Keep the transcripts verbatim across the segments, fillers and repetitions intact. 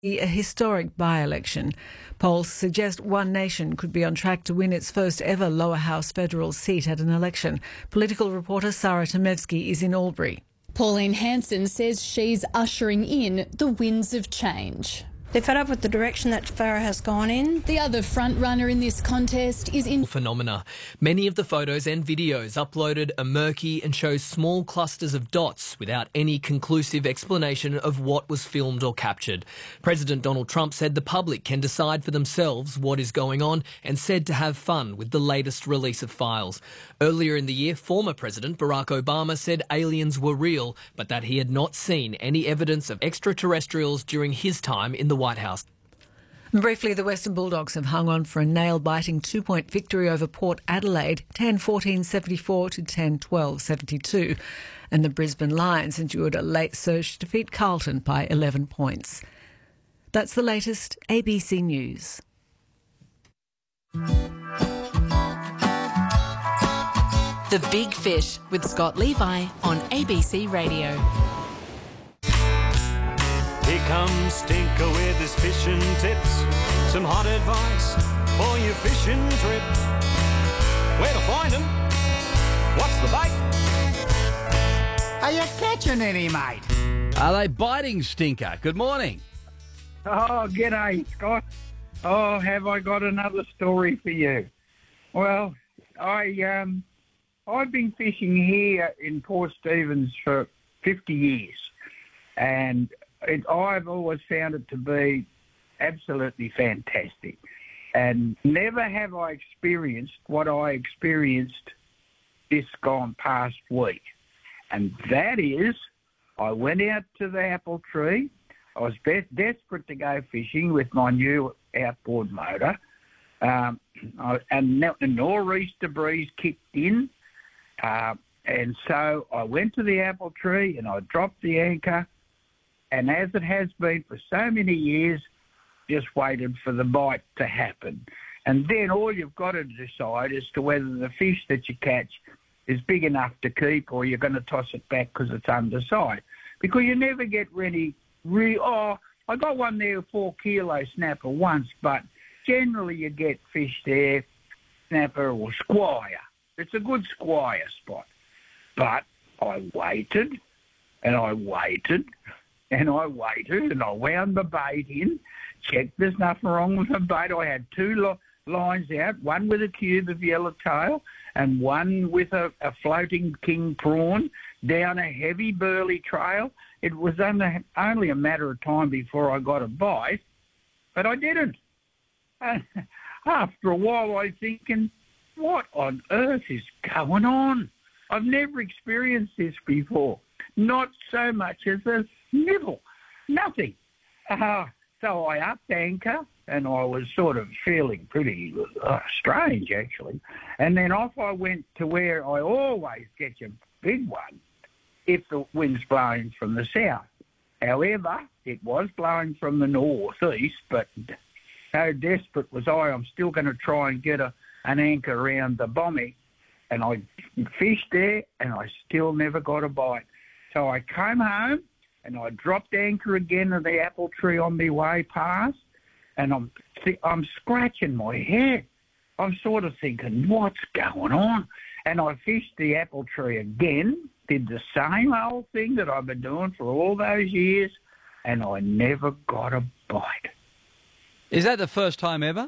A historic by-election. Polls suggest One Nation could be on track to win its first ever lower house federal seat at an election. Political reporter Sarah Tomevsky is in Albury. Pauline Hanson says she's ushering in the winds of change. They're fed up with the direction that Farah has gone in. The other front-runner in this contest is in phenomena. Many of the photos and videos uploaded are murky and show small clusters of dots without any conclusive explanation of what was filmed or captured. President Donald Trump said the public can decide for themselves what is going on and said to have fun with the latest release of files. Earlier in the year, former President Barack Obama said aliens were real, but that he had not seen any evidence of extraterrestrials during his time in the White House. Briefly, the Western Bulldogs have hung on for a nail-biting two-point victory over Port Adelaide, ten fourteen seventy-four to ten twelve seventy-two. And the Brisbane Lions endured a late surge to defeat Carlton by eleven points. That's the latest A B C News. The Big Fish with Scott Levi on A B C Radio. Here comes Stinker with his fishing tips. Some hot advice for your fishing trip. Where to find them? What's the bait? Are you catching any, mate? Are they biting, Stinker? Good morning. Oh, g'day, Scott. Oh, have I got another story for you? Well, I, um, I've been fishing here in Port Stephens for fifty years, and It, I've always found it to be absolutely fantastic. And never have I experienced what I experienced this gone past week. And that is, I went out to the apple tree. I was be- desperate to go fishing with my new outboard motor. Um, I, and the nor'easter breeze kicked in. Uh, and so I went to the apple tree and I dropped the anchor. And as it has been for so many years, just waited for the bite to happen. And then all you've got to decide as to whether the fish that you catch is big enough to keep or you're going to toss it back because it's undersized. Because you never get really, re- oh, I got one there, four kilo snapper once, but generally you get fish there, snapper or squire. It's a good squire spot. But I waited and I waited. And I waited and I wound the bait in, checked there's nothing wrong with the bait. I had two lo- lines out, one with a cube of yellowtail and one with a, a floating king prawn down a heavy burley trail. It was only, only a matter of time before I got a bite, but I didn't. And after a while I was thinking, what on earth is going on? I've never experienced this before. Not so much as a nibble, nothing. Uh, so I upped anchor and I was sort of feeling pretty uh, strange, actually. And then off I went to where I always catch a big one if the wind's blowing from the south. However, it was blowing from the northeast, but so desperate was I, I'm still going to try and get a, an anchor around the bommy. And I fished there and I still never got a bite. So I came home and I dropped anchor again at the apple tree on my way past, and I'm I'm scratching my head. I'm sort of thinking, what's going on? And I fished the apple tree again, did the same old thing that I've been doing for all those years, and I never got a bite. Is that the first time ever?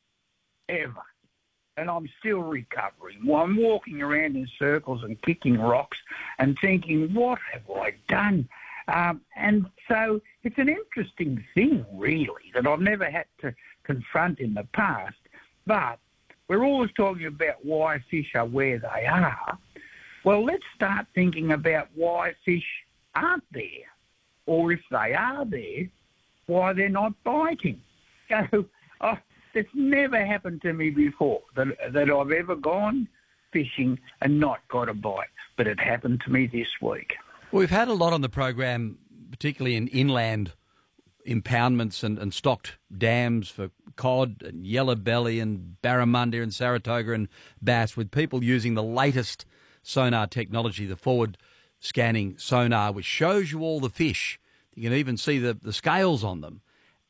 Ever. And I'm still recovering. Well, I'm walking around in circles and kicking rocks and thinking, what have I done? Um, and so it's an interesting thing, really, that I've never had to confront in the past. But we're always talking about why fish are where they are. Well, let's start thinking about why fish aren't there. Or if they are there, why they're not biting. So, oh, it's never happened to me before that, that I've ever gone fishing and not got a bite, but it happened to me this week. Well, we've had a lot on the program, particularly in inland impoundments and, and stocked dams for cod and yellow belly and barramundi and Saratoga and bass, with people using the latest sonar technology, the forward scanning sonar, which shows you all the fish. You can even see the, the scales on them.